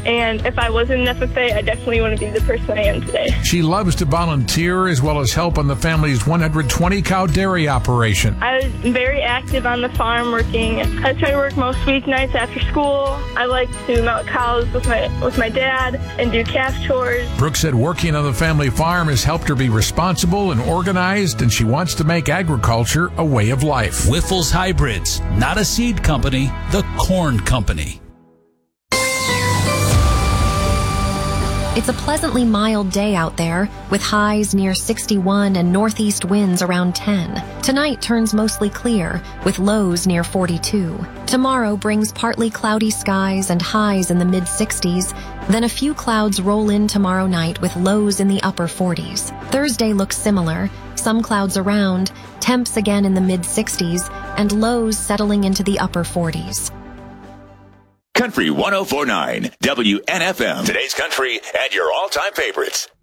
And if I wasn't in FFA, I definitely wouldn't be the person I am today. She loves to volunteer as well as help on the family's 120-cow dairy operation. I was very active on the farm working. I try to work most weeknights after school. I like to milk cows with my dad and do calf chores. Brooke said working on the family farm has helped her be responsible and organized, and she wants to make agriculture a way of life. Wyffels Hybrids, not a seed company, the corn company. It's a pleasantly mild day out there, with highs near 61 and northeast winds around 10. Tonight turns mostly clear, with lows near 42. Tomorrow brings partly cloudy skies and highs in the mid-60s. Then a few clouds roll in tomorrow night with lows in the upper 40s. Thursday looks similar, some clouds around, temps again in the mid-60s, and lows settling into the upper 40s. Country 104.9 WNFM. Today's country and your all-time favorites.